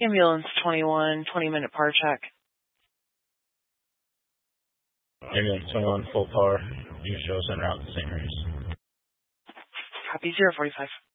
Ambulance 21, 20-minute par check. Ambulance 21, full par. You show us en route to St. Mary's. Copy 045.